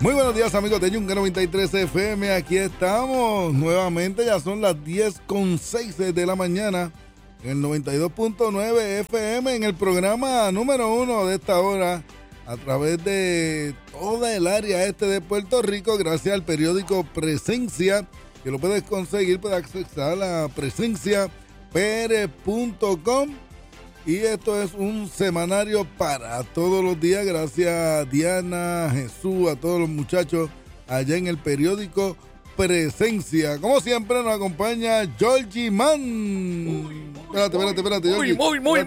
Muy buenos días, amigos de Yunga 93 FM. Aquí estamos nuevamente, ya son las 10:06 de la mañana en el 92.9 FM en el programa número 1 de esta hora a través de toda el área este de Puerto Rico, gracias al periódico Presencia, que lo puedes conseguir, puedes acceder a presenciapr.com. Y esto es un semanario para todos los días. Gracias a Diana, Jesús, a todos los muchachos allá en el periódico Presencia. Como siempre nos acompaña Georgie Mann. Espérate, Georgie.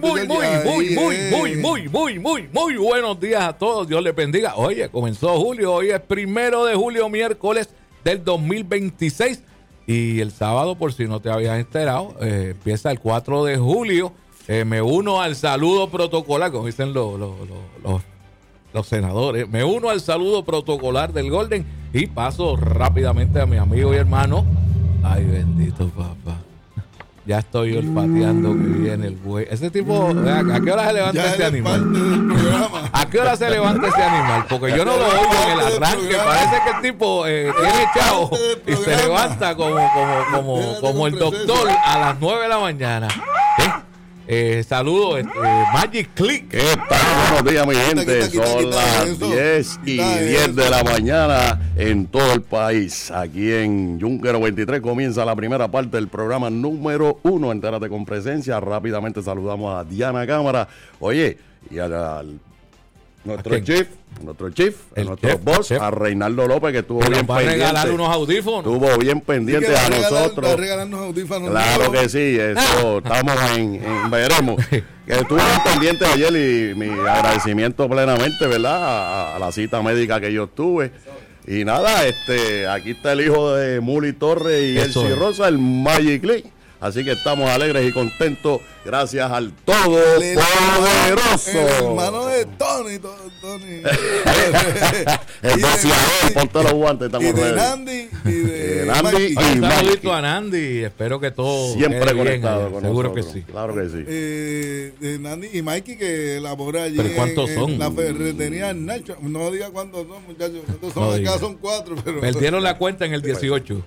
Muy buenos días a todos. Dios les bendiga. Oye, comenzó julio. Hoy es 1 de julio, miércoles del 2026. Y el sábado, por si no te habías enterado, empieza el 4 de julio. Me uno al saludo protocolar, como dicen los senadores. Me uno al saludo protocolar del Golden y paso rápidamente a mi amigo y hermano. Ay, bendito papá. Ya estoy olfateando que viene el buey. Ese tipo, ¿a qué hora se levanta ese animal? ¿A qué hora se levanta ese animal? Porque yo no lo oigo en el arranque. Parece que el tipo tiene echado y se levanta como el doctor a las 9 de la mañana. Saludos, Magic Click. ¿Qué tal? Buenos días, mi gente. Son las 10:10 de la mañana en todo el país. Aquí en Yunque 93 comienza la primera parte del programa número 1. Entérate con Presencia. Rápidamente saludamos a Diana Cámara. Oye, y al nuestro chief, nuestro boss, a Reinaldo López, que estuvo bien pendiente. Va a regalar unos audífonos. Estuvo bien pendiente a nosotros. Va a regalarnos audífonos. Claro que sí, eso estamos veremos. Que estuvo bien pendiente ayer y mi agradecimiento plenamente, ¿verdad? A la cita médica que yo tuve. Y nada, aquí está el hijo de Muli Torres y Elsie Rosa, el Magic League. Así que estamos alegres y contentos gracias al Todopoderoso. El hermano de Tony. El boxeador, ponte los guantes, estamos ready. Nandi y de Nandi y Un Mikey. saludito a Nandi. Espero que todo Siempre quede bien conectado allá. con Seguro nosotros. que sí. Claro que sí. de Nandi y Mikey, que labora allí. ¿Pero cuántos son? En la ferretería Nacho. No diga cuántos son, muchachos. ¿Cuántos son? No Acá diga. son 4. Pero Perdieron la cuenta en el 18.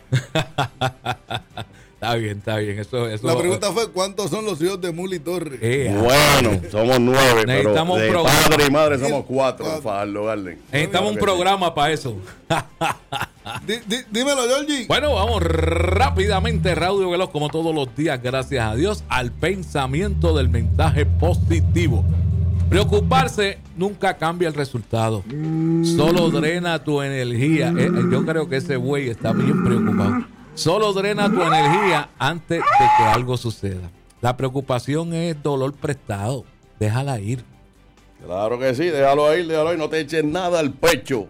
Está bien. Eso, la pregunta fue: ¿cuántos son los hijos de Muli Torres? Bueno, somos 9, pero Necesitamos un de programa. padre y madre somos 4. Fajardo Garden. Necesitamos un programa para eso. Dímelo, Georgie. Bueno, vamos rápidamente, Raudio Veloz, como todos los días, gracias a Dios, al pensamiento del mensaje positivo. Preocuparse nunca cambia el resultado, solo drena tu energía. Yo creo que ese güey está bien preocupado. Solo drena tu energía antes de que algo suceda. La preocupación es dolor prestado, déjala ir. Claro que sí, déjalo ahí, no te eches nada al pecho.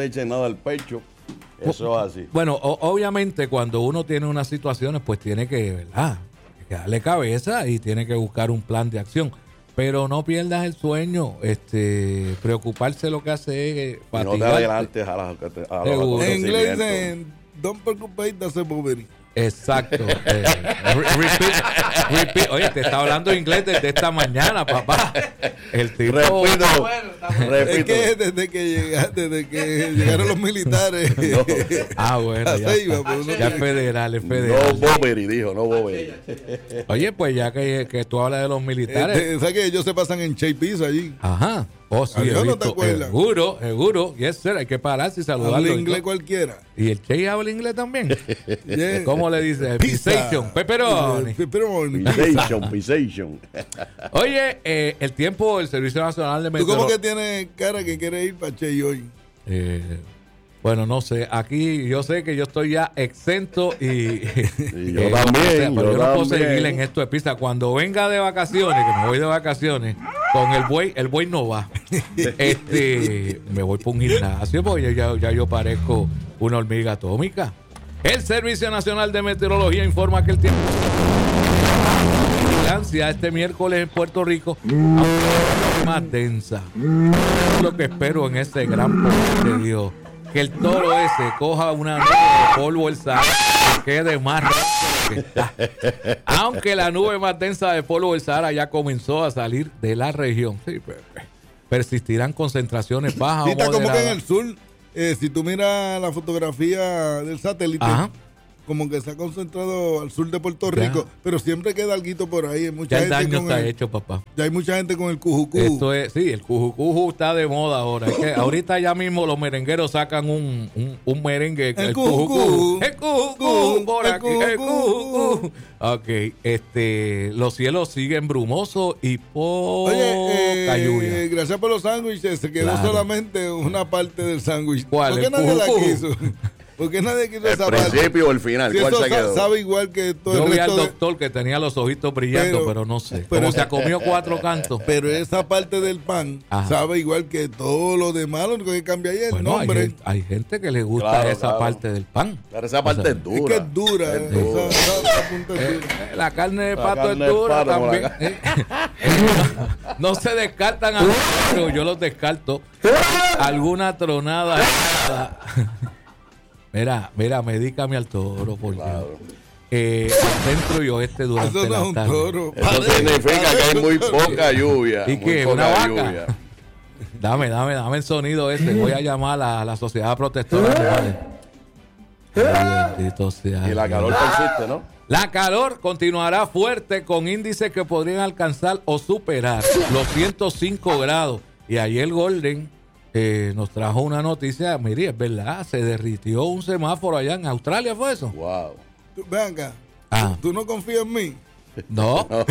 Eso es así. Bueno, obviamente cuando uno tiene unas situaciones, pues tiene que, ¿verdad?, que darle cabeza y tiene que buscar un plan de acción. Pero no pierdas el sueño. Preocuparse lo que hace es No te adelantes a los En inglés acontecimientos. dicen: don't preocupate, that's a bobbery. Exacto. Repeat. Oye, te está hablando inglés desde esta mañana, papá. El tipo. Repito. Es que desde que llegaron los militares. No. Bueno, ya, Ceiba, pues, ya es federal. No Bobbery, dijo, no Bobbery. Oye, pues ya que tú hablas de los militares. ¿Sabes que ellos se pasan en Chase Pizza allí? Ajá. Oh, sí, Adiós, he ¿no te visto. acuerdas? Seguro. Yes, sir. Hay que pararse y saludarlo. Habla y inglés todo. cualquiera. ¿Y el Che habla inglés también? Yeah. ¿Cómo le dice? Pizzation, pepperoni. Pisation. Oye, el tiempo del Servicio Nacional de ¿Tú cómo que Meteorología. tienes cara que quieres ir para Chase hoy? Bueno, no sé. Aquí yo sé que yo estoy ya exento y yo también. pero yo no puedo también. seguir en esto de pizza. Cuando venga de vacaciones, que me voy de vacaciones, con el buey no va. Me voy para un gimnasio porque ya yo parezco una hormiga atómica. El Servicio Nacional de Meteorología informa que el tiempo este miércoles en Puerto Rico más densa. Es lo que espero en este gran poder de Dios. Que el toro ese coja una nube de polvo el Sahara y quede más rápido que está. Aunque la nube más densa de polvo del Sahara ya comenzó a salir de la región. Sí, persistirán concentraciones bajas Sí, o está como que en moderadas. el sur. si tú miras la fotografía del satélite, Ajá. como que se ha concentrado al sur de Puerto Rico, pero siempre queda alguito por ahí. Hay mucha Ya el gente daño está hecho, papá. Ya hay mucha gente con el cujucú. Esto es, sí, el cujucuju está de moda ahora. Es que ahorita ya mismo los merengueros sacan un merengue. El cujucú. El cujucú, por El aquí. El cujucú. Ok, los cielos siguen brumosos y poca lluvia. Gracias por los sándwiches. Se quedó Claro. solamente una parte del sándwich. ¿Cuál? ¿Por qué El nadie la cujucú. quiso? ¿Por qué nadie quiso ¿El esa parte? principio o el final? Si ¿Cuál eso se quedó? sabe igual que todo Yo el vi al resto doctor que tenía los ojitos brillando, pero no sé. pero- Como se comió 4 cantos. Pero esa parte del pan Ajá. sabe igual que todo lo demás. Lo único que cambia ahí es el Bueno, nombre. hay gente que le gusta Claro, esa claro. parte del pan. Pero esa parte O sea, es dura. Es que es dura. Es dura. Esa punta es dura. La carne de La pato carne es de dura pato, como la también. No se descartan a pero yo los descarto. Alguna tronada. Mira, medícame al toro, por Dios. Claro. Centro y oeste durante Eso no es la un tarde. toro. Eso significa que hay muy poca lluvia. ¿Y muy qué? poca ¿Una vaca? lluvia. Dame el sonido ese. Voy a llamar a la Sociedad Protectora de Animales. Ay, bendito sea Y la Dios. calor persiste, ¿no? La calor continuará fuerte con índices que podrían alcanzar o superar los 105 grados. Y ayer Golden nos trajo una noticia. Mire, es verdad, se derritió un semáforo allá en Australia, ¿fue eso? Wow. Ven acá. Ah. ¿Tú no confías en mí? No, No, no.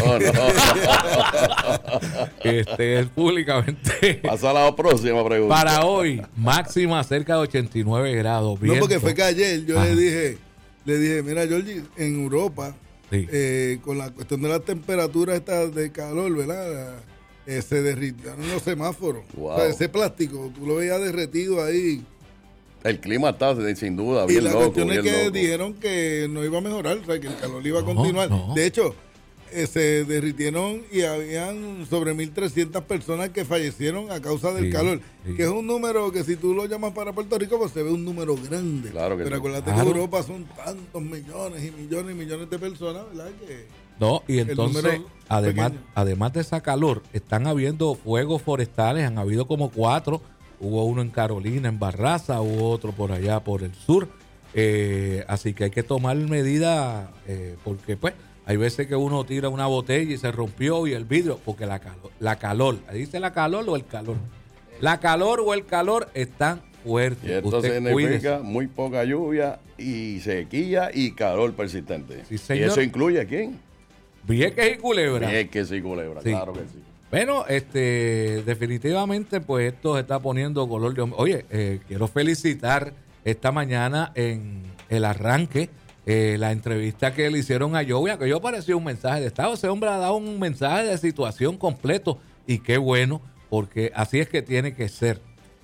es públicamente. Pasa a la próxima pregunta. Para hoy, máxima cerca de 89 grados. No, porque viento. fue que ayer yo Ajá. le dije, mira, Georgie, en Europa, Sí. con la cuestión de las temperaturas estas de calor, ¿verdad? Se derritieron los semáforos. Wow. O sea, ese plástico, tú lo veías derretido ahí. El clima está sin duda Y bien la loco. cuestión es bien que loco. dijeron que no iba a mejorar, o sea, que el calor iba a No, continuar. no. De hecho, se derritieron y habían sobre 1.300 personas que fallecieron a causa del Sí, calor, sí. que es un número que si tú lo llamas para Puerto Rico, pues se ve un número grande. Claro que Pero sí. acuérdate Claro. que Europa son tantos millones y millones y millones de personas, ¿verdad? Que No, y el entonces, número además, pequeño. además de esa calor, están habiendo fuegos forestales, han habido como 4. Hubo uno en Carolina, en Barraza, hubo otro por allá, por el sur. Así que hay que tomar medidas, porque pues hay veces que uno tira una botella y se rompió y el vidrio, porque la calor, ¿dice la calor o el calor? La calor o el calor están fuertes. Y esto Usted significa cuídese. muy poca lluvia y sequía y calor persistente. Sí, ¿Y señor. eso incluye a quién? Vieques y Culebra. Vieques y Culebra, Sí. claro que sí. Bueno, definitivamente, pues esto se está poniendo color de... Oye, quiero felicitar esta mañana en el arranque la entrevista que le hicieron a Joey, que yo pareció un mensaje de estado. Ese hombre ha dado un mensaje de situación completo y qué bueno, porque así es que tiene que ser.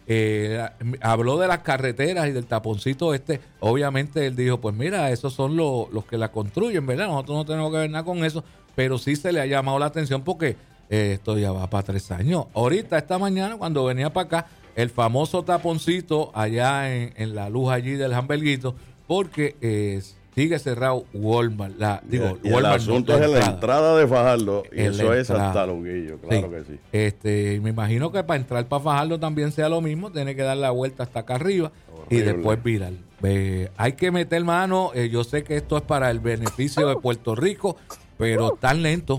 Habló de las carreteras y del taponcito este. Obviamente él dijo, pues mira, esos son los que la construyen, ¿verdad? Nosotros no tenemos que ver nada con eso, pero sí se le ha llamado la atención porque esto ya va para 3 años. Ahorita, esta mañana, cuando venía para acá, el famoso taponcito allá en la luz allí del Hamburguito, porque sigue cerrado Walmart. Y el Walmart asunto no, es en la entrada de Fajardo y En eso la es entrada. hasta Luguillo, claro que sí. Me imagino que para entrar para Fajardo también sea lo mismo, tiene que dar la vuelta hasta acá arriba y Horrible. después virar. Hay que meter mano, yo sé que esto es para el beneficio de Puerto Rico, pero tan lento,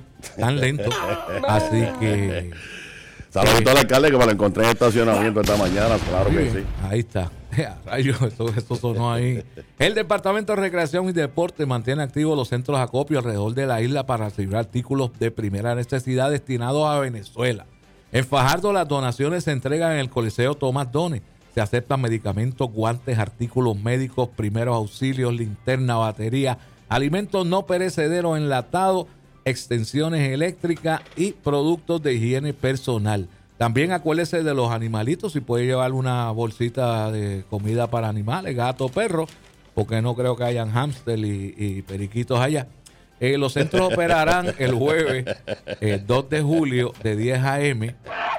así que... Saludos al alcalde que me lo encontré en estacionamiento esta mañana, claro que sí. Ahí está. Rayos, eso sonó ahí. El Departamento de Recreación y Deporte mantiene activos los centros de acopio alrededor de la isla para recibir artículos de primera necesidad destinados a Venezuela. En Fajardo las donaciones se entregan en el Coliseo Tomás Dones. Se aceptan medicamentos, guantes, artículos médicos, primeros auxilios, linterna, batería, alimentos no perecederos enlatados, extensiones eléctricas y productos de higiene personal. También acuérdese de los animalitos, si puede llevar una bolsita de comida para animales, gato, perro, porque no creo que hayan hámster y periquitos allá. Los centros operarán el jueves 2 de julio de 10 a.m.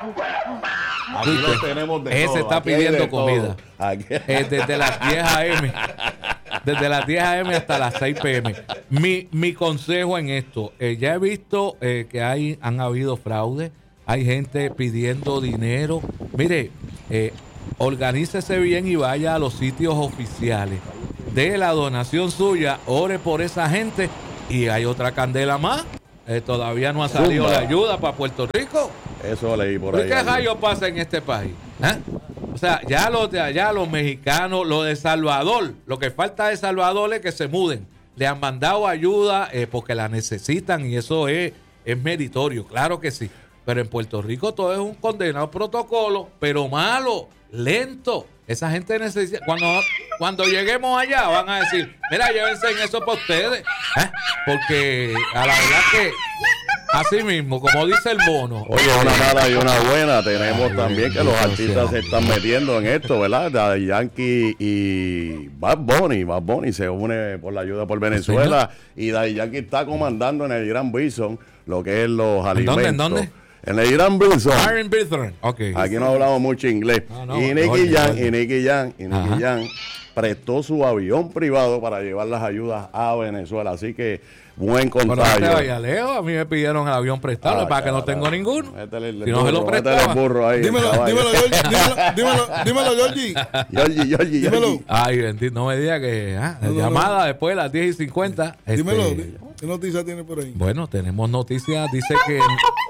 Aquí lo tenemos de Ese todo, está aquí hay pidiendo de todo. comida. Aquí- Desde las 10 a.m. Desde las 10 a.m. hasta las 6 p.m. Mi consejo en esto, ya he visto que han habido fraudes, hay gente pidiendo dinero. Mire, organícese bien y vaya a los sitios oficiales. De la donación suya, ore por esa gente. Y hay otra candela más. Todavía no ha salido la ayuda para Puerto Rico. Eso leí por ahí. ¿Qué rayos pasa en este país? O sea, ya los de allá, los mexicanos, los de Salvador, lo que falta de Salvador es que se muden. Le han mandado ayuda porque la necesitan y eso es meritorio, claro que sí. Pero en Puerto Rico todo es un condenado protocolo, pero malo, lento. Esa gente necesita... Cuando lleguemos allá van a decir, mira, llévense en eso para ustedes. Porque a la verdad que... Así mismo, como dice el mono. Oye, una mala y una buena. Tenemos también que los artistas se están metiendo en esto, ¿verdad? Daddy Yankee y Bad Bunny se une por la ayuda por Venezuela. Y Daddy Yankee está comandando en el Gran Bison lo que es los alimentos. ¿En dónde? En el Gran Bison. Okay. Aquí no hablamos mucho inglés. Y Nicky Jam prestó su avión privado para llevar las ayudas a Venezuela. Así que buen contagio. Pero no te vayas lejos. A mí me pidieron el avión prestado para que no tengo ninguno. Si no se lo prestaba. Dímelo, Georgie. Georgie. Dímelo. Ay, bendito. No me digas que llamada después de las 10:50. Dímelo. ¿Qué noticia tiene por ahí? Bueno, tenemos noticias. Dice que...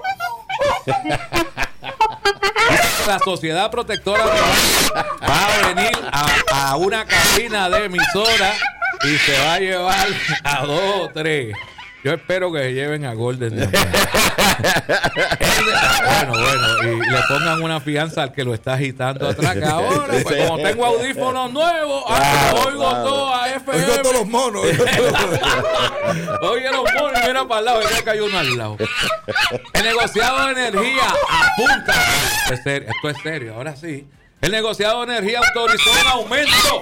la Sociedad Protectora va a venir a una cabina de emisora y se va a llevar a 2 o 3. Yo espero que se lleven a Golden. Bueno, y le pongan una fianza al que lo está agitando atrás. Que ahora, pues, como tengo audífonos nuevos, oigo todo a FM. Oigo todos los monos. Oye, los monos, mira para el lado, ya cayó uno al lado. El negociado de energía apunta. Esto es serio, ahora sí. El negociado de energía autorizó un aumento.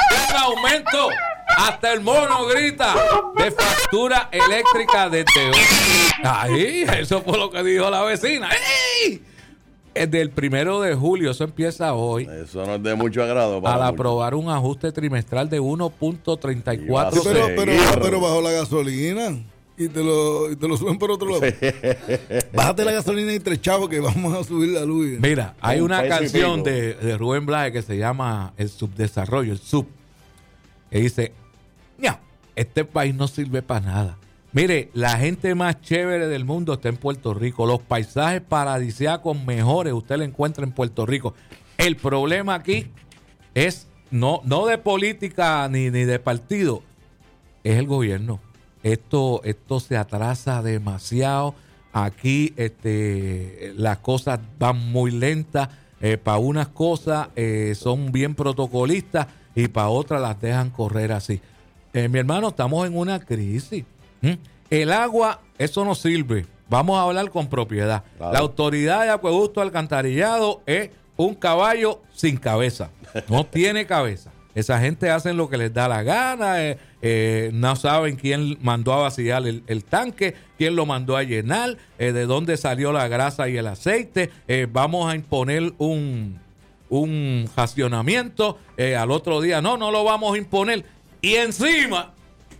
Hasta el mono grita de factura eléctrica de Teo. Ahí, eso fue lo que dijo la vecina. ¡Ey! Del 1 de julio, eso empieza hoy. Eso no es de mucho agrado. Al aprobar un ajuste trimestral de 1.34. Pero bajo la gasolina. Y te lo suben por otro lado. Bájate la gasolina y 3 chavos que vamos a subir la luz. Mira, hay una canción de Rubén Blades que se llama El Subdesarrollo, el Sub. Que dice, este país no sirve para nada. Mire, la gente más chévere del mundo está en Puerto Rico. Los paisajes paradisíacos mejores usted lo encuentra en Puerto Rico. El problema aquí es no de política ni de partido, es el gobierno. Esto se atrasa demasiado. Aquí las cosas van muy lentas. Para unas cosas son bien protocolistas y para otras las dejan correr así. Mi hermano, estamos en una crisis. El agua, eso no sirve. Vamos a hablar con propiedad. Claro. La autoridad de acueducto alcantarillado es un caballo sin cabeza. No tiene cabeza. Esa gente hace lo que les da la gana. No saben quién mandó a vaciar el tanque, quién lo mandó a llenar, de dónde salió la grasa y el aceite. Vamos a imponer un racionamiento. Al otro día, no lo vamos a imponer. Y encima,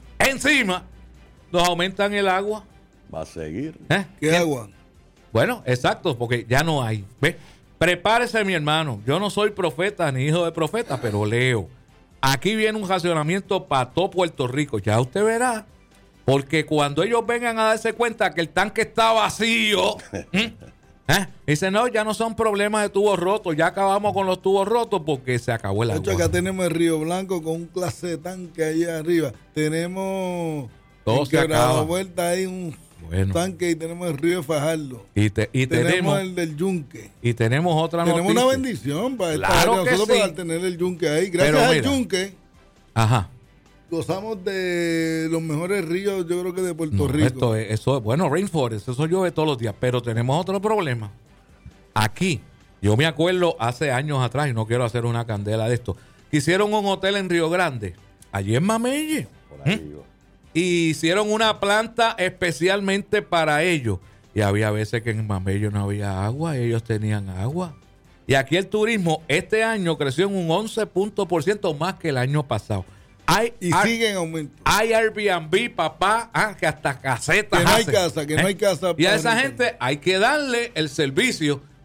nos aumentan el agua. Va a seguir. ¿Qué agua? Bueno, exacto, porque ya no hay. ¿Ve? Prepárese, mi hermano. Yo no soy profeta ni hijo de profeta, pero leo. Aquí viene un racionamiento para todo Puerto Rico. Ya usted verá. Porque cuando ellos vengan a darse cuenta que el tanque está vacío, dicen, no, ya no son problemas de tubos rotos. Ya acabamos con los tubos rotos porque se acabó el agua. De hecho, acá tenemos el Río Blanco con un clase de tanque allá arriba. Tenemos todo se acaba. Vuelta ahí un tanque y tenemos el Río Fajardo. Y tenemos el del Yunque. Y tenemos otra noticia. Tenemos una bendición para claro nosotros sí. para tener el Yunque ahí. Gracias al Yunque. Ajá. Gozamos de los mejores ríos, yo creo que de Puerto Rico. Eso es bueno, Rainforest, eso llueve todos los días, pero tenemos otro problema. Aquí, yo me acuerdo hace años atrás, y no quiero hacer una candela de esto, que hicieron un hotel en Río Grande, allí en Mamelle, y hicieron una planta especialmente para ellos. Y había veces que en Mamelle no había agua, ellos tenían agua. Y aquí el turismo este año creció en un 11% más que el año pasado. Sigue en aumento. Hay Airbnb, papá, que hasta casetas que no hay casa. Y a esa gente hay que darle el servicio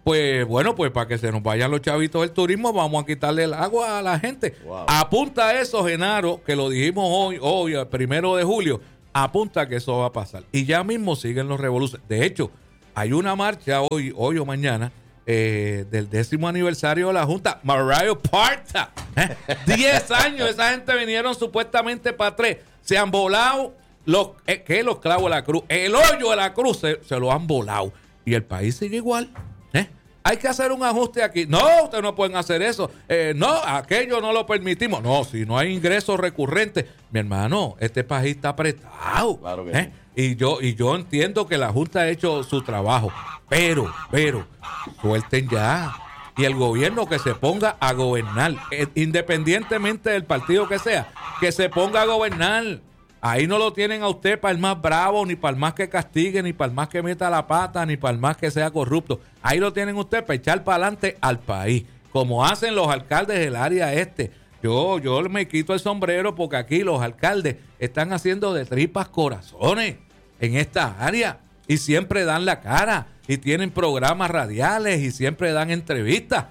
Pues bueno, pues para que se nos vayan los chavitos del turismo, vamos a quitarle el agua a la gente. Wow. Apunta a eso, Genaro, que lo dijimos hoy, el 1 de julio. Apunta que eso va a pasar. Y ya mismo siguen los revoluciones. De hecho, hay una marcha hoy o mañana del 10º aniversario de la Junta. Mariah Parta. 10 años, esa gente vinieron supuestamente para 3. Se han volado los clavos de la cruz. El hoyo de la cruz se lo han volado. Y el país sigue igual. Hay que hacer un ajuste aquí. No, ustedes no pueden hacer eso. No, aquello no lo permitimos. No, si no hay ingresos recurrentes, mi hermano, este país está apretado. Claro que sí. Y yo entiendo que la Junta ha hecho su trabajo, pero, suelten ya. Y el gobierno que se ponga a gobernar, independientemente del partido que sea, que se ponga a gobernar. Ahí no lo tienen a usted para el más bravo, ni para el más que castigue, ni para el más que meta la pata, ni para el más que sea corrupto. Ahí lo tienen usted para echar para adelante al país, como hacen los alcaldes del área este. Yo me quito el sombrero porque aquí los alcaldes están haciendo de tripas corazones en esta área y siempre dan la cara y tienen programas radiales y siempre dan entrevistas.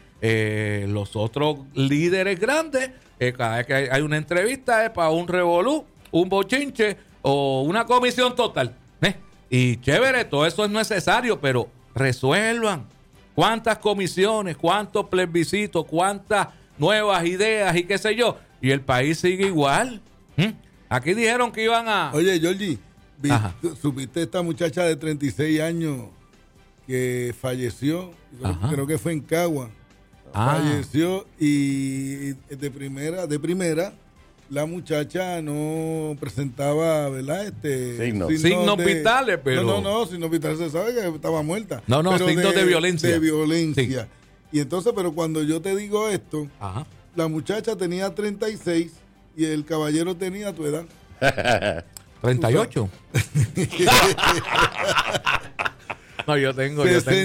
Los otros líderes grandes, cada vez que hay una entrevista es para un revolú, un bochinche o una comisión total. Y chévere, todo eso es necesario, pero resuelvan. ¿Cuántas comisiones, cuántos plebiscitos, cuántas nuevas ideas y qué sé yo? Y el país sigue igual. Aquí dijeron que iban a... Oye, Georgie, ¿supiste esta muchacha de 36 años que falleció? Creo que fue en Cagua. Falleció y de primera la muchacha no presentaba, ¿verdad? Signos vitales, pero... No, signos vitales se sabe que estaba muerta. No, pero signos de violencia. De violencia. Sí. Y entonces, pero cuando yo te digo esto, la muchacha tenía 36 y el caballero tenía tu edad. 38. No, yo tengo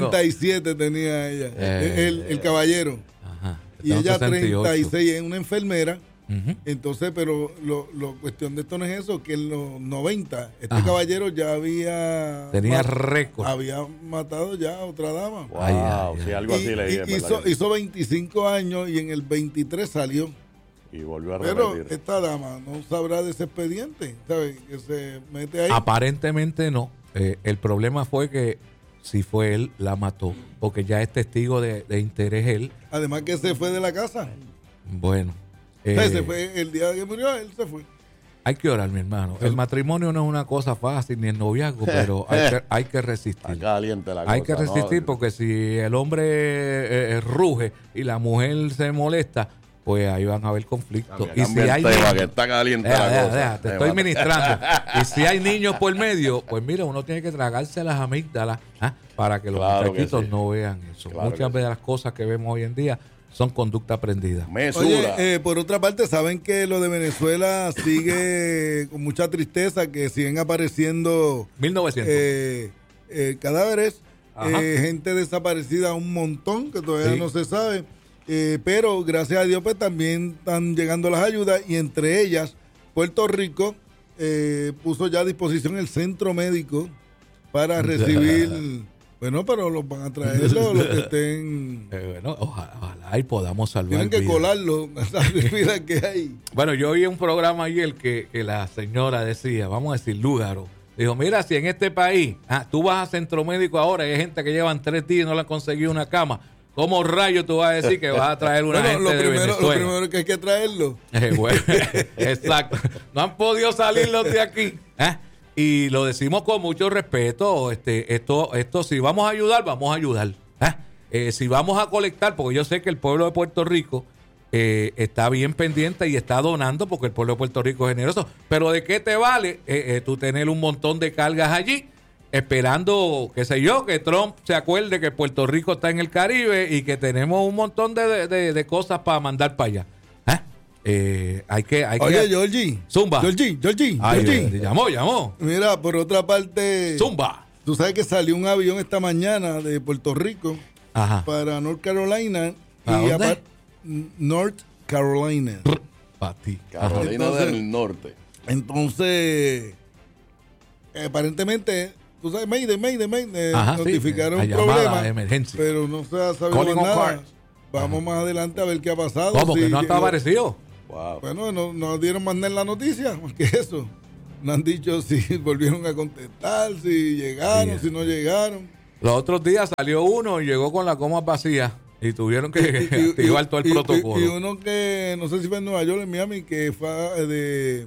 67 tenía ella. El caballero. Y ella 36, es una enfermera. Entonces, pero lo cuestión de esto no es eso, que en los 90 caballero ya tenía récord. Había matado ya a otra dama. Wow, sí, algo así leí. Hizo 25 años y en el 23 salió. Y volvió a repetir. Pero esta dama no sabrá de ese expediente, ¿sabes? Que se mete ahí. Aparentemente no. El problema fue que si fue él, la mató, porque ya es testigo de interés él. Además que se fue de la casa. Bueno. Se fue el día que murió, él se fue. Hay que orar, mi hermano. El matrimonio no es una cosa fácil, ni el noviazgo, pero hay que resistir. Está caliente la cosa. Hay que resistir, porque si el hombre ruge y la mujer se molesta, pues ahí van a haber conflictos. Y si hay niños, que está caliente la cosa. Te estoy ministrando. Y si hay niños por medio, pues mira, uno tiene que tragarse las amígdalas para que los muchachitos no vean eso. Muchas de las cosas que vemos hoy en día son conducta aprendida. Oye, por otra parte, saben que lo de Venezuela sigue con mucha tristeza, que siguen apareciendo 1900 cadáveres, gente desaparecida un montón, que todavía no se sabe, pero gracias a Dios pues también están llegando las ayudas, y entre ellas Puerto Rico puso ya a disposición el centro médico para recibir... Bueno, pero los van a traer los que estén... bueno, ojalá y podamos salvar tienen que vidas. Colarlo, esas vidas que hay. Bueno, yo oí un programa ayer que la señora decía, vamos a decir, Lúgaro, dijo, mira, si en este país tú vas a centro médico ahora y hay gente que llevan 3 días y no le han conseguido una cama, ¿cómo rayos tú vas a decir que vas a traer una gente de Venezuela? Lo primero que hay que traerlo. Bueno, exacto. No han podido salir los de aquí. Y lo decimos con mucho respeto. Esto, si vamos a ayudar, vamos a ayudar. Si vamos a colectar, porque yo sé que el pueblo de Puerto Rico está bien pendiente y está donando, porque el pueblo de Puerto Rico es generoso. Pero ¿de qué te vale tú tener un montón de cargas allí, esperando, qué sé yo, que Trump se acuerde que Puerto Rico está en el Caribe y que tenemos un montón de cosas para mandar para allá? Oye, Georgie. Zumba. Georgie. Llamó. Mira, por otra parte. Zumba. Tú sabes que salió un avión esta mañana de Puerto Rico para North Carolina. North Carolina. Para ti. Carolina del Norte. Entonces, aparentemente tú sabes, Mayday, Ajá, notificaron sí, un problema, de emergencia. pero no se ha sabido Calling on nada. cars. Vamos más adelante a ver qué ha pasado. ¿Cómo si que no está llegó. aparecido? Wow. Bueno, no dieron más nada en la noticia, más que eso. No han dicho si volvieron a contestar, si llegaron, si no llegaron. Los otros días salió uno y llegó con la coma vacía y tuvieron que activar todo el protocolo. Y uno que, no sé si fue en Nueva York, en Miami, que fue de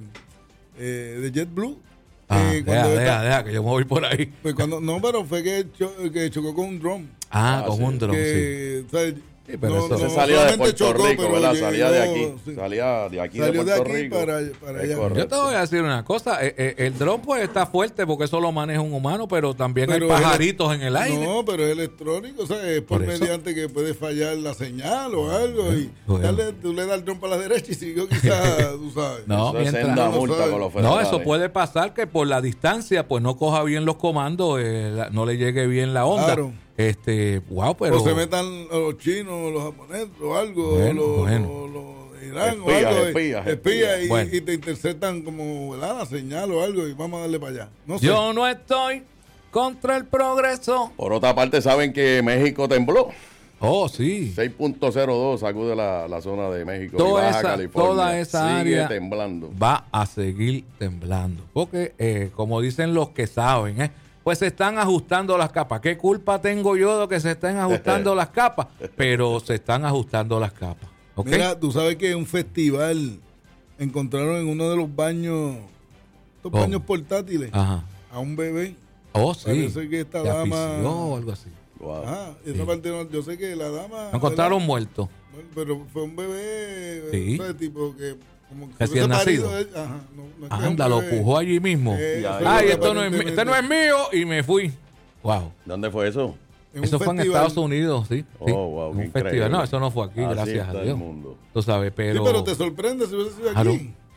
JetBlue. Deja, que yo me voy por ahí. Pues pero fue que chocó con un dron. Con un dron, sí. O sea, Sí, pero eso Se salía de Puerto chocó, Rico, pero ¿verdad? Salía de aquí. sí. Salía de aquí de Salió Puerto de aquí Rico. para Es allá. correcto. Yo te voy a decir una cosa, el dron pues está fuerte porque eso lo maneja un humano, pero también Pero hay pajaritos en el aire. No, pero es electrónico, o sea, es por eso. mediante que puede fallar la señal o algo. Y Bueno. tú le das el dron para la derecha y siguió quizás, tú sabes. No, Eso es mientras- senda no multa sabe. con los No, federales. eso puede pasar que por la distancia pues no coja bien los comandos, no le llegue bien la onda. Claro. Wow, pero O se metan los chinos, los japoneses o algo, Bueno. los de Irán o Espías, algo. espías. Y, Bueno. y te interceptan como, ¿verdad?, la señal o algo y vamos a darle para allá. No sé. yo no estoy contra el progreso. Por otra parte, saben que México tembló. Oh, sí. 6.02 sacude la zona de México Toda y Baja esa- California. toda esa Sigue área temblando. Va a seguir temblando. Porque, como dicen los que saben, pues se están ajustando las capas. ¿Qué culpa tengo yo de que se estén ajustando las capas? Pero se están ajustando las capas. ¿Ok? Mira, tú sabes que en un festival encontraron en uno de los baños, estos ¿Cómo? baños portátiles, Ajá. a un bebé. Oh, sí. Parece que esta Se dama- afició o algo así. Wow. Ajá, y esa parte yo sé que la dama. Lo encontraron ¿verdad? muerto. Bueno, pero fue un bebé, Sí. ¿sabes? Tipo que como que Recién hubiese nacido. parido él. Ajá, no es que es un Anda, lo bebé. pujó allí mismo. Ya, Ay, ya, esto no es, este no es mío y me fui. Wow. ¿Dónde fue eso? En un Eso fue en festival. Estados Unidos, sí. Oh, sí. wow, En qué un festival. increíble. No, eso no fue aquí, Así gracias está a el Dios. mundo. Tú sabes, Sí, pero. pero te sorprende si hubiese sido aquí. Claro.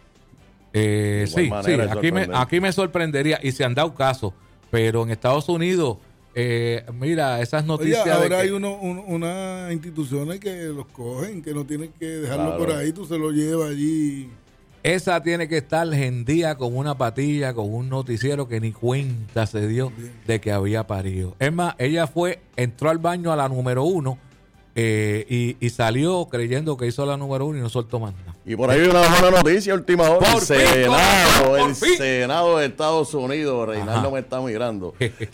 igual Sí, manera de sorprender. aquí me sorprendería y se han dado casos, pero en Estados Unidos, mira, esas Oye, noticias de ahora que- hay unas instituciones que los cogen, que no tienen que dejarlo Claro. por ahí, tú se lo llevas allí. esa tiene que estar gendía con una patilla, con un noticiero que ni cuenta se dio de que había parido. Es más, ella entró al baño a la número 1 y salió creyendo que hizo la número 1 y no soltó más nada. Y por ahí hay una buena noticia, última hora. Por fin, por fin. Senado de Estados Unidos, Reinaldo me está mirando.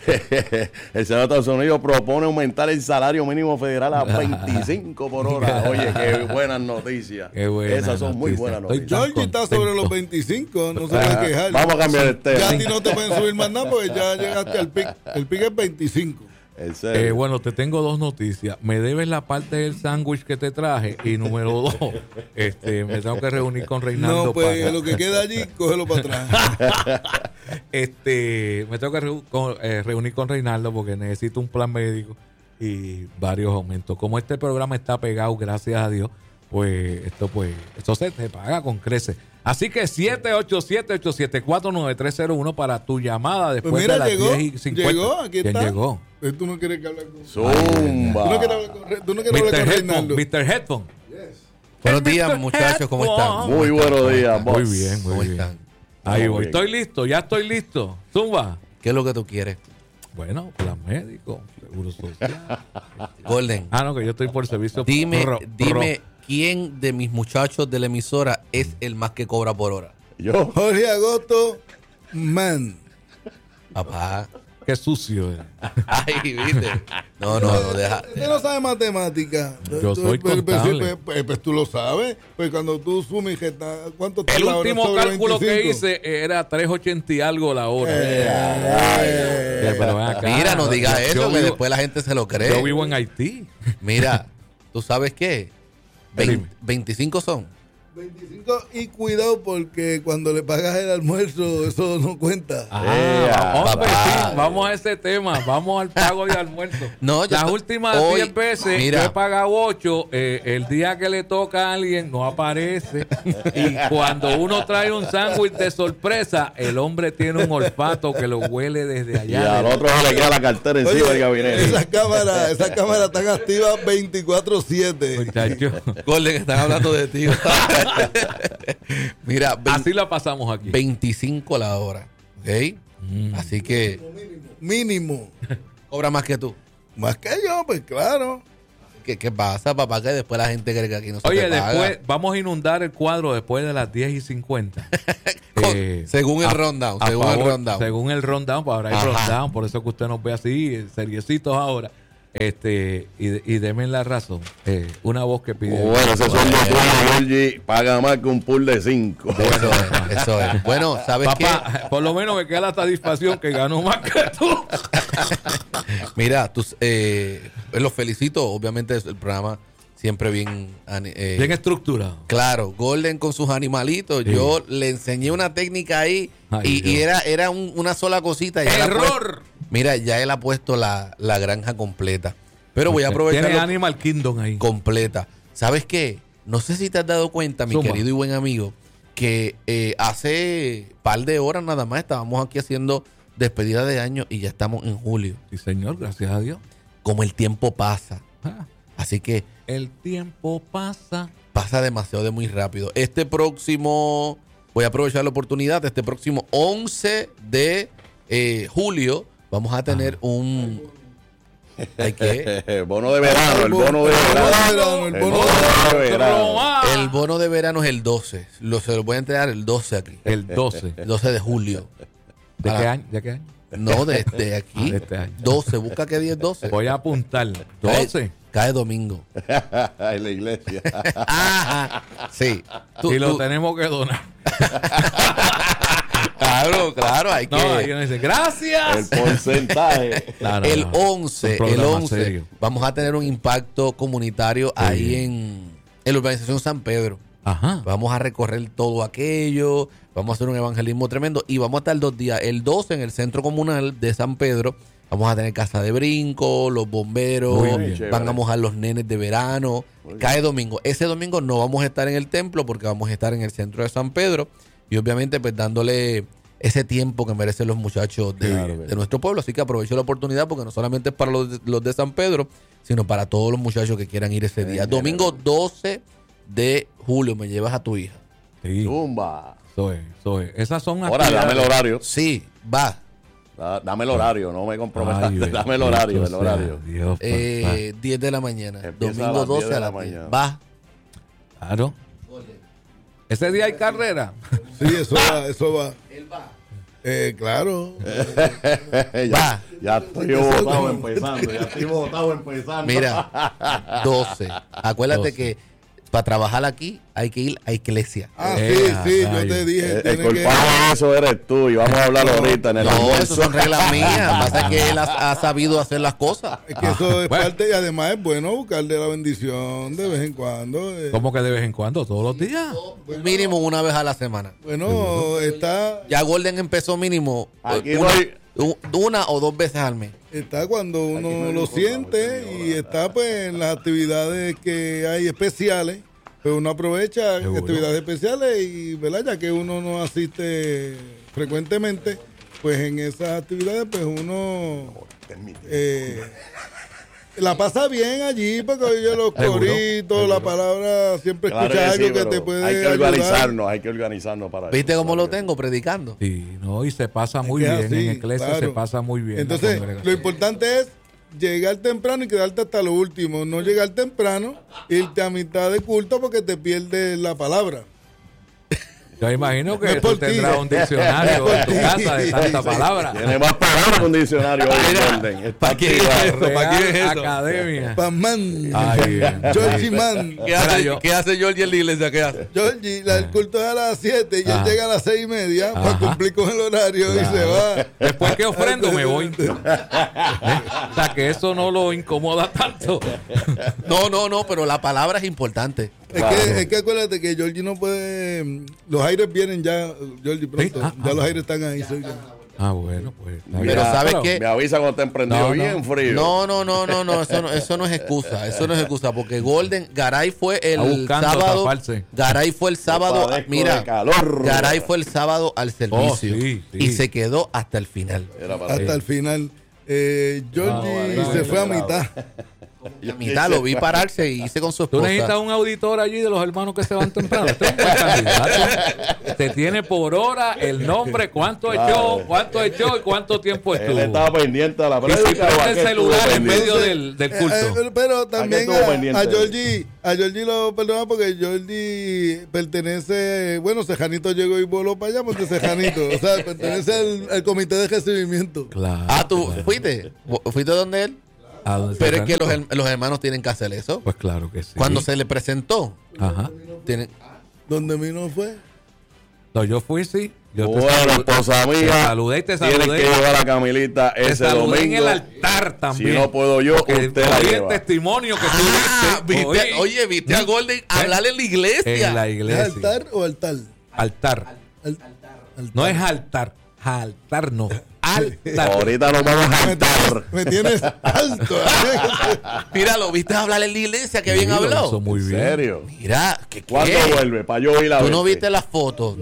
El Senado de Estados Unidos propone aumentar el salario mínimo federal a 25 por hora. Oye, qué buenas noticias. Qué buena Esas son muy noticia. buenas Estoy noticias. Georgie está contento. sobre los 25, no se va a quejar. Vamos a cambiar de tema. Ya a ti no te pueden subir más nada porque ya llegaste al pic. El pic es 25. En serio. Bueno, te tengo dos noticias. Me debes la parte del sándwich que te traje. Y número 2, me tengo que reunir con Reinaldo. No, pues para- lo que queda allí, cógelo para atrás. me tengo que reunir con Reinaldo porque necesito un plan médico y varios aumentos. Como este programa está pegado, gracias a Dios, pues esto se te paga con creces. Así que 787-874-9301 para tu llamada después Pues mira, de las llegó, 10:50. llegó, aquí ¿Quién está. llegó? Pues tú no quieres que hable con... Zumba. Tú no quieres hablar con Reinaldo. Mr. Headphone. Buenos Mr. días, muchachos, ¿cómo están? Muy buenos días, boss. Muy bien, ¿Cómo muy bien. están? Ahí Muy voy. bien. Estoy listo, ya estoy listo. Zumba. ¿Qué es lo que tú quieres? Bueno, plan médico, seguro social. Golden, No, que yo estoy por servicio. dime pro. quién de mis muchachos de la emisora es el más que cobra por hora. Yo. Jorge Agosto, man. Papá. Qué sucio era. Ay, viste. No, deja. Usted no sabe matemática. Yo soy contable. Pues tú lo sabes. Pues cuando tú sumes, ¿cuánto está El la hora último sobre cálculo que 25? hice era 3.80 y algo la hora. Pero ven acá. Mira, no digas Yo eso, que vivo- después la gente se lo Yo cree. vivo en Haití. Mira, ¿tú sabes qué? Dime. 25 son. 25 y cuidado porque cuando le pagas el almuerzo eso no cuenta. Hombre, papá. sí, vamos a ese tema. Vamos al pago de almuerzo. No, yo Las te- últimas hoy, 10 veces mira. yo he pagado 8. El día que le toca a alguien no aparece. Y cuando uno trae un sándwich de sorpresa, el hombre tiene un olfato que lo huele desde Y allá. al otro se le queda la cartera encima del gabinete. Esas cámaras están activas 24/7. Muchacho, Golden, están hablando de ti. Mira, así la pasamos aquí. 25 la hora. ¿Ok? Así que Mínimo. cobra más que tú. Más que yo, pues claro. ¿Qué pasa, papá? Que después la gente cree que aquí no se Oye, te paga. después vamos a inundar el cuadro después de las 10:50. Según el rundown, según el rundown. Según el rundown, pues ahora hay rundown, por eso que usted nos ve así, seriecitos ahora. Y deme la razón. Una voz que pide. Bueno, ese sueldo tuyo, Georgie, paga más que un pool de 5. Eso es. Bueno, ¿sabes Papá, por lo menos me queda la satisfacción que ganó más que tú. Mira, los felicito. Obviamente el programa siempre bien estructurado. Claro, Golden con sus animalitos. Sí. Yo le enseñé una técnica ahí y era una sola cosita. ¡Error! Mira, ya él ha puesto la granja completa. Pero voy a aprovechar. Tiene Animal Kingdom ahí. Completa. ¿Sabes qué? No sé si te has dado cuenta, mi querido y buen amigo, que hace par de horas nada más estábamos aquí haciendo despedida de año y ya estamos en julio. Sí, señor, gracias a Dios. Como el tiempo pasa. Así que el tiempo pasa. Pasa demasiado de muy rápido. Voy a aprovechar la oportunidad, este próximo 11 de julio vamos a tener un... bono de verano, el bono de verano. El bono de verano es el 12. Se lo voy a entregar el 12 aquí. El 12. El 12 de julio. ¿De qué año? ¿De qué año? No, desde aquí. De este año. 12, busca qué día es 12. Voy a apuntar. 12. Cae domingo. En la iglesia. Sí. Y lo tenemos que donar. Claro, hay que. No, yo no dice, gracias. El porcentaje. El 11, vamos a tener un impacto comunitario ahí en la urbanización San Pedro. Ajá. Vamos a recorrer todo aquello, vamos a hacer un evangelismo tremendo y vamos a estar 2 días. El 12 en el centro comunal de San Pedro vamos a tener casa de brinco, los bomberos, van a mojar los nenes de verano. Cae domingo. Ese domingo no vamos a estar en el templo porque vamos a estar en el centro de San Pedro y obviamente pues dándole ese tiempo que merecen los muchachos de nuestro pueblo. Así que aprovecho la oportunidad porque no solamente es para los de San Pedro, sino para todos los muchachos que quieran ir ese día. Domingo 12 de julio me llevas a tu hija. Sí. Zumba. Soy. Esas son Ahora, dame el horario. Sí, va. Dame el horario, no me comprometas. Dame el horario, el horario. Dios, 10 de la mañana. Empieza Domingo a las 10 12 a las 10. mañana. Va. Claro. Ese día hay carrera. Sí, eso va. Él va. Claro. Ya estoy votado empezando. Mira, 12. Acuérdate que para trabajar aquí hay que ir a iglesia. Sí, yo te dije. El culpable de eso eres tú y vamos a hablar ahorita en el No, almuerzo. eso son reglas mías. Pasa es que él ha sabido hacer las cosas. Es que eso es parte y además es bueno buscarle la bendición de vez en cuando. ¿Cómo que de vez en cuando? ¿Todos los días? Mínimo una vez a la semana. Bueno, está... Ya Golden empezó mínimo Aquí no hay... una o 2 veces al mes. Está cuando uno lo siente y está pues en las actividades que hay especiales, pues uno aprovecha actividades especiales y, ¿verdad? Ya que uno no asiste frecuentemente, pues en esas actividades pues uno la pasa bien allí porque oye los coritos, la palabra, siempre escucha algo que te puede hay que ayudar. hay que organizarnos para ¿Viste eso. cómo lo tengo predicando? Sí, no, y se pasa muy Es bien. así, En iglesia claro. se pasa muy bien. Entonces, lo importante es llegar temprano y quedarte hasta lo último. No llegar temprano, irte a mitad de culto porque te pierdes la palabra. Yo imagino que No es tú por ti. tendrás un diccionario en tu casa de tanta palabra. Tiene más palabras que un diccionario hoy, Golden. ¿Para qué es eso? ¿Para qué es eso? Academia. Pamán, Ay, Georgie Man. ¿Qué hace Georgie en la iglesia? ¿Qué hace? Georgie, el culto es a las 7 y él Ajá. llega a las 6:30 para Ajá. cumplir con el horario y se va. Después que ofrendo me voy. O sea que eso no lo incomoda tanto. No, pero la palabra es importante. Es que acuérdate que Georgie no puede. Los aires vienen ya, Georgie, pronto. Sí, Ya los aires están ahí cerca. Bueno, pues. está Mira, bien. ¿sabes qué? Me avisa cuando te emprendió bien frío. No, eso no es excusa. Eso no es excusa. Porque Golden, Garay fue el Está buscando sábado. taparse. Garay fue el sábado. Padezco Mira, de calor. Garay fue el sábado al servicio. Sí. Y se quedó hasta el final. Era para Hasta el final. Georgie vale, se fue a bravo. mitad. La mitad lo vi pararse y hice con su esposa. Tú necesitas un auditor allí de los hermanos que se van temprano. Este es un buen candidato. Te tiene por hora el nombre, cuánto echó y cuánto tiempo estuvo. Él estaba pendiente a la Y si prédica. prende el celular en medio del culto. Pero también ¿A a Georgie lo perdona porque Georgie pertenece, bueno, Cejanito llegó y voló para allá porque Cejanito, o sea, pertenece al comité de recibimiento. Claro. Ah, ¿tú fuiste? ¿Fuiste donde él? ¿A dónde Pero se es que organizó? los hermanos tienen que hacer eso. Pues claro que sí. Cuando se le presentó, Ajá. tienen... Donde mí no fue. No, yo fui, sí. Yo Bueno, esposa mía, te saludé y te tienes saludé. que llevar a Camilita Te ese saludé domingo. en el altar también. Si no puedo yo, Porque usted la oí el lleva. testimonio que tú diste. Oye, viste a Golden hablar en la iglesia. En la ¿Es iglesia. altar o altar? Altar. Altar. No es altar. Altar no. Altar. Ahorita nos vamos a altar. Me tienes alto. Míralo, viste hablar en la iglesia, que bien Sí, lo habló. hizo muy ¿En bien. serio? Mira, ¿qué? ¿Cuándo vuelve? Para yo ir a Tú verte. no viste las fotos,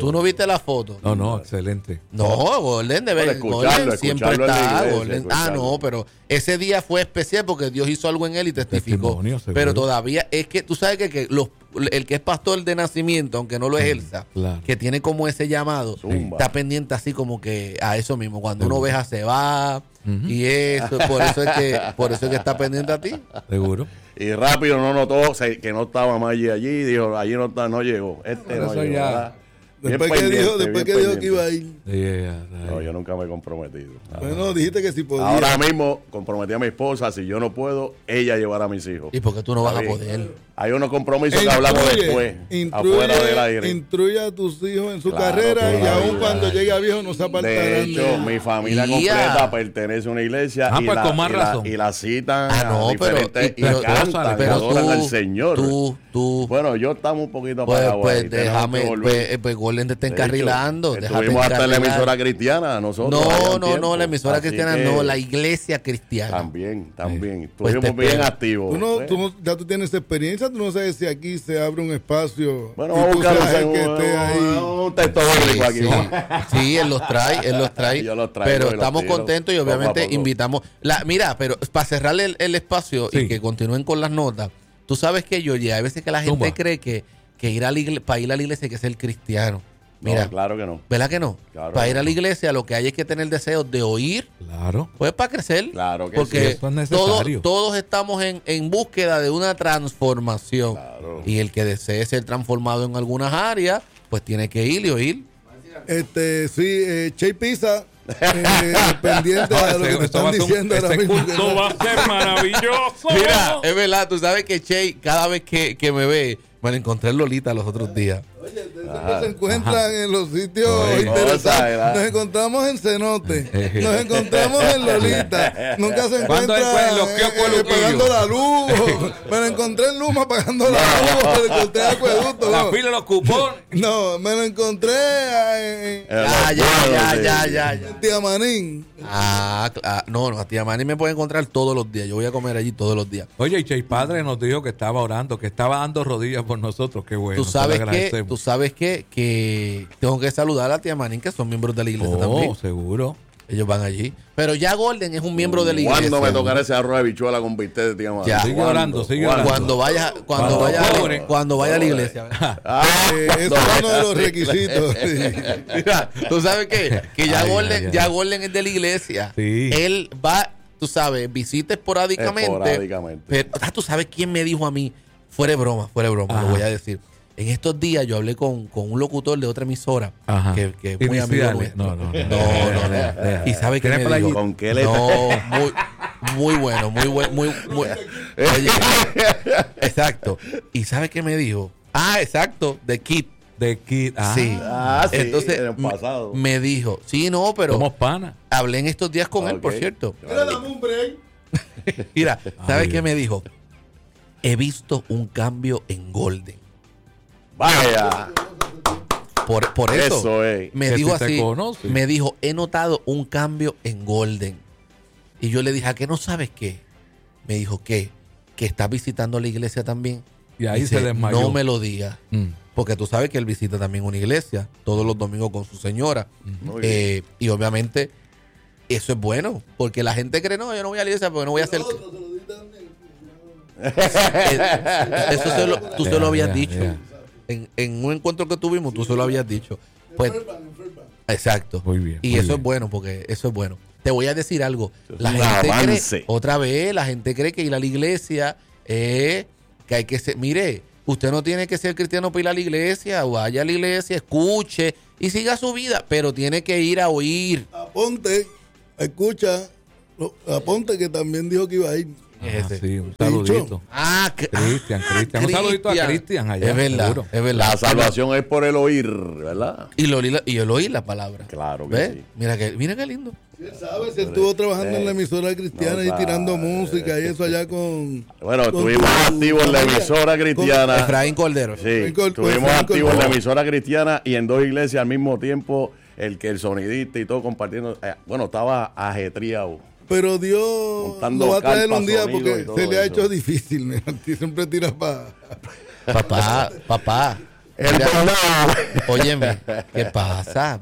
No, excelente. No, Golden debe Bueno, escucharlo, Golden siempre escucharlo en la está. iglesia, Golden. escucharlo. No, pero ese día fue especial porque Dios hizo algo en él y testificó. Testimonio, seguro. Pero todavía es que tú sabes que el que es pastor de nacimiento, aunque no lo ejerza, claro. que tiene como ese llamado, Zumba. está pendiente así como que a eso mismo. Cuando una oveja se va y eso, por eso es que está pendiente a ti. Seguro. Y rápido no notó que no estaba Maggi allí. Dijo, allí no está, no llegó. Pero no eso llegó, ya. ¿verdad? Bien Después que pendiente, dijo bien que iba a ir. No, yo nunca me he comprometido. Bueno, dijiste que si podía. Ahora mismo comprometí a mi esposa. Si yo no puedo, ella llevará a mis hijos. ¿Y por qué tú no vas a Está bien. poder? Hay unos compromisos que hablamos después, afuera del aire. Instruye a tus hijos en su Claro, carrera y claro, aún cuando llegue a viejo no se apartarán De hecho, mi familia completa Ya. pertenece a una iglesia Ah, y, pues con más razón. y la citan Ah, no, a diferentes pero- y cantan, y adoran al Señor. Tú, Bueno, yo estamos un poquito pues, apagados ahí, tenemos que déjame, volver. pues Golden te está De hecho, encarrilando. estuvimos hasta en la emisora cristiana nosotros. allá un tiempo. No, la emisora Así cristiana que no, la iglesia cristiana. También. Pues Estuvimos te bien espero. activos. Ya tú tienes experiencia, tú no sabes si aquí se abre un espacio. Bueno, y vamos a tú buscar sabes que esté ahí. un texto bíblico aquí. Sí, él los trae. Yo los traigo Pero y los estamos tiro contentos y poco a obviamente poco. invitamos. Mira, pero para cerrar el espacio Sí. y que continúen con las notas, tú sabes que yo hay veces que la gente Zumba. cree que ir a la iglesia, para ir a la iglesia hay que ser cristiano. Mira, No, claro que no. ¿verdad que no? Claro Para que ir a la no. iglesia lo que hay es que tener deseo de oír, Claro. pues para crecer. Claro que porque sí, eso es necesario. todos estamos en búsqueda de una transformación. Claro. Y el que desee ser transformado en algunas áreas, pues tiene que ir y oír. Sí, Che Pizza, pendiente a lo que te están diciendo ahora mismo. va a ser maravilloso. Mira, es verdad, tú sabes que Che, cada vez que me ve, me lo encontré en Lolita los otros días. Oye, de esos que se encuentran en los sitios Oye, interesantes. ¿verdad? Nos encontramos en Cenote, nos encontramos en Lolita, nunca se ¿Cuándo encuentra en los kioscos de Luquillo? pagando la luz. Me lo encontré en Luma pagando la luz, me lo encontré en Acueducto. La No. fila de los cupones. No, me lo encontré en Ya. Tía Manín. No, a tía Manny me puede encontrar todos los días. Yo voy a comer allí todos los días. Oye, y Che Padre nos dijo que estaba orando, que estaba dando rodillas por nosotros. Qué bueno. Tú sabes se lo que agradecemos. tengo que saludar a la tía Manín, que son miembros de la iglesia también. Seguro. Ellos van allí. Pero ya Golden es un miembro de la iglesia. ¿Cuándo me tocará ese arroz de bichuela con bistec de tía María? Ya. Sigue orando, sigue ¿Cuándo? orando. Cuando vaya a la iglesia. Eso es uno de los requisitos. Mira, tú sabes qué? Que ya Ay, Golden, ay, ay. ya Golden es de la iglesia. Sí. Él va, tú sabes, visita esporádicamente. Esporádicamente. Pero, tú sabes quién me dijo a mí, fuera de broma, Ajá. lo voy a decir. En estos días yo hablé con un locutor de otra emisora Ajá. que es Y muy amigo decíale, nuestro. no. No. Y sabe que ¿Tiene me playita? dijo. ¿Con qué le No, muy bueno, muy bueno, muy. Oye, exacto. ¿Y sabe qué me dijo? Exacto, de Kid. De Kid. Sí. Sí, Entonces en el pasado. me dijo, sí, no, pero Somos panas. hablé en estos días con él, por Ok. cierto. Mira, dame un break. Mira, ¿sabes Ay, qué me dijo? He visto un cambio en Golden. Vaya. Por eso, Eso es. me Que dijo si te así, conoce. me dijo, he notado un cambio en Golden. Y yo le dije, ¿a qué no sabes qué? Me dijo, ¿qué? Que estás visitando la iglesia también. Y ahí Dice, se desmayó. no me lo digas. Mm. Porque tú sabes que él visita también una iglesia todos los domingos con su señora. Muy bien. Y obviamente eso es bueno. Porque la gente cree, no, yo no voy a la iglesia porque no voy a hacer... Tú se lo habías dicho. En un encuentro que tuvimos, tú se lo habías dicho. Pues, exacto. Muy bien. Y eso es bueno, porque eso es bueno. Te voy a decir algo. La gente cree que ir a la iglesia que hay que ser. Mire, usted no tiene que ser cristiano para ir a la iglesia. Vaya a la iglesia, escuche y siga su vida, pero tiene que ir a oír. Aponte, escucha. Aponte que también dijo que iba a ir. Sí, un saludito. Cristian. Un saludito a Cristian allá. Es verdad, seguro. es verdad. La salvación es por el oír, ¿verdad? Y el oír la palabra. Claro que ¿ves? sí. Mira qué lindo. Él sabe, si él estuvo trabajando en la emisora cristiana y tirando música y eso allá con... Bueno, estuvimos activos en la emisora cristiana. Efraín Cordero. Sí, estuvimos activos en la emisora cristiana y en 2 iglesias al mismo tiempo, el sonidista y todo compartiendo. Bueno, estaba ajetreado. Pero Dios montando lo va a traer un día sonido porque se le ha hecho difícil. Siempre tira para... Papá. Óyeme, ¿qué pasa?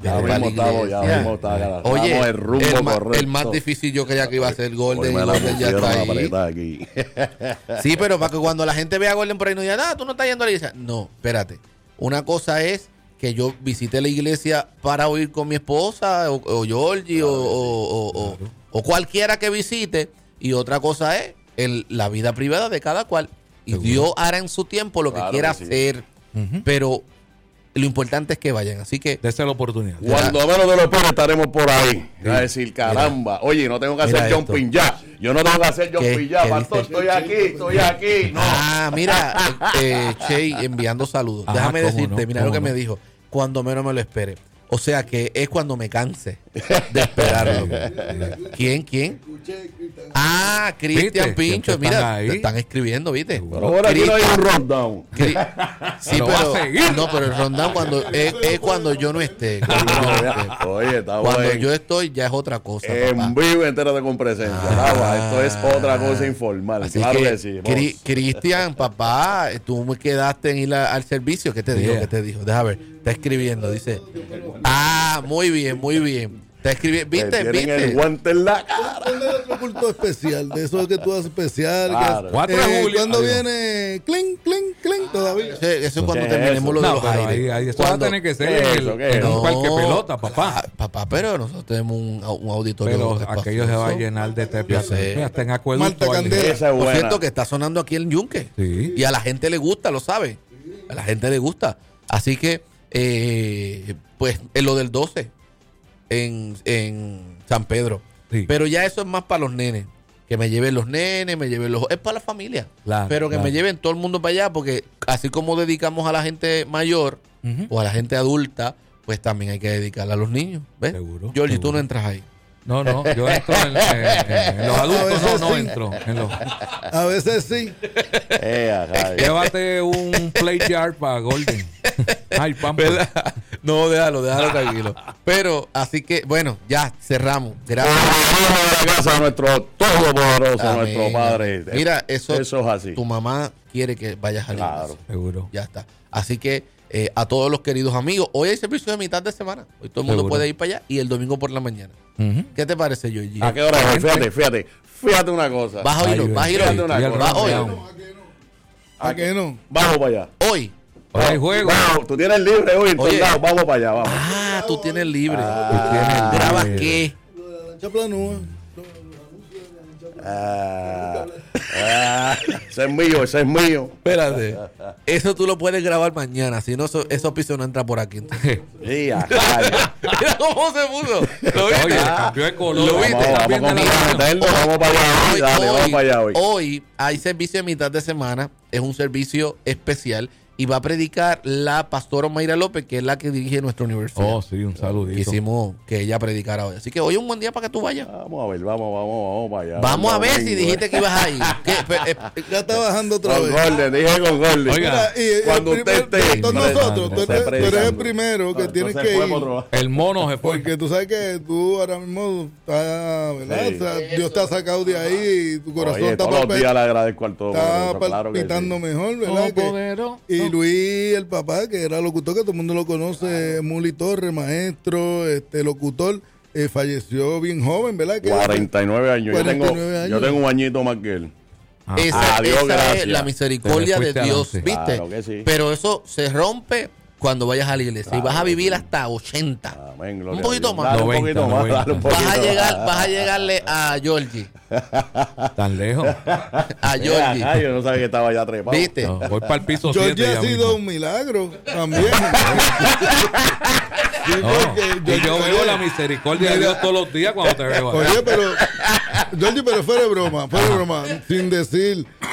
Oye, el rumbo correcto. El más difícil yo creía que iba a ser Golden, y Golden ya está ahí. Sí, pero para que cuando la gente vea a Golden por ahí no diga, tú no estás yendo a la iglesia. No, espérate. Una cosa es que yo visité la iglesia para oír con mi esposa o Georgie o cualquiera que visite, y otra cosa es la vida privada de cada cual. Y Dios hará en su tiempo lo que quiera hacer. Pero lo importante es que vayan, así que dése la oportunidad. Cuando menos de lo espero estaremos por ahí. A decir, caramba, oye, no tengo que hacer jumping ya. Yo no tengo que hacer jumping ya, pastor. Estoy aquí. No. Mira, Che, enviando saludos. Déjame decirte, mira lo que me dijo. Cuando menos me lo espere. O sea que es cuando me canse de esperarlo. ¿Quién? Cristian Pincho. Mira, te están escribiendo, ¿viste? Pero ahora aquí no hay un rundown. Sí, pero el rundown es cuando yo no esté. Oye, cuando yo estoy ya es otra cosa. En vivo, entérate con presencia. Esto es otra cosa informal. Así claro que sí. Cristian, papá, tú me quedaste en ir al servicio. ¿Qué te dijo? Déjame ver. Está escribiendo, dice. Muy bien. Está escribiendo, ¿viste? El guante en la cara. Otro culto especial, de eso que tú haces especial. Claro. 4 de julio. Cuando viene clink todavía. Eso es cuando terminemos lo de los aires. Ahí eso va a tener que ser en un parque pelota, papá. Papá, pero nosotros tenemos un auditorio. Pero aquello se va a llenar de tepia. Hasta en acueducto. Por cierto, que está sonando aquí en Yunque. Sí. Y a la gente le gusta, lo sabe. A la gente le gusta. Así que, pues, en lo del 12. En San Pedro. Sí. Pero ya eso es más para los nenes. Que me lleven los nenes, es para la familia. Pero que me lleven todo el mundo para allá, porque así como dedicamos a la gente mayor o a la gente adulta, pues también hay que dedicarla a los niños. ¿Ves? Seguro. Georgie, tú no entras ahí. No, yo entro en los adultos, no entro. A veces sí. Llévate un play jar para Golden. Ay, ¿verdad? No, déjalo tranquilo. Pero, así que, bueno, ya cerramos. Gracias. Gracias a nuestro todopoderoso, a nuestro Padre. Mira, eso es así. Tu mamá quiere que vayas a la iglesia. Claro. Seguro. Ya está. Así que, a todos los queridos amigos, hoy hay servicio de mitad de semana. Hoy todo el mundo puede ir para allá y el domingo por la mañana. ¿Qué te parece, Georgie? ¿A qué hora? Fíjate una cosa. Vas a ir. Fíjate una cosa. Hoy. ¿A qué no? Vamos para allá. Hoy. Hay juego. Vamos, tú tienes libre hoy, entonces vamos para allá, vamos. Tú tienes libre. ¿Grabas qué? La planúa. Ese es mío. Espérate. Eso tú lo puedes grabar mañana. Si no, eso piso no entra por aquí. Mira cómo se puso. Oye, cambió de color. ¿Lo viste? Vamos para allá hoy. Hoy hay servicio de mitad de semana. Es un servicio especial. Y va a predicar la pastora Mayra López, que es la que dirige nuestra universidad. Oh, sí, un saludito. Quisimos que ella predicara hoy. Así que hoy es un buen día para que tú vayas. Vamos a ver, vamos para allá. Vamos a ver si dijiste que ibas a ir. Ya está bajando otra vez. Dije con Golden. Oiga, cuando usted esté. Nosotros, tú eres el primero que tienes que ir. El mono se fue. Porque tú sabes que tú ahora mismo estás, ¿verdad? Sí. O sea, Dios te ha sacado de ahí y tu corazón está todos los días le agradezco al todo. Está palpitando mejor, ¿verdad? Y Luis, el papá, que era locutor, que todo el mundo lo conoce, Muli Torres, maestro, locutor, falleció bien joven, ¿verdad? 49 años. 49 años. Yo tengo un añito más que él. Esa gracias. es la misericordia de Dios, adelante. ¿viste? Claro que sí. Pero eso se rompe cuando vayas a la iglesia y vas a vivir hasta 80. Amén, gloria Un poquito a Dios. más. Dale un 90, poquito más, 90. dale un poquito Vas a llegarle a Georgie. Tan lejos. A Georgie. Ay, yo no sabía que estaba ya trepado. ¿Viste? No, voy para el piso 7. Georgie ha sido un milagro también. Sí, porque Y yo veo la misericordia de Dios todos los días cuando te veo. Oye, pero Georgie, pero fuera de broma, sin decir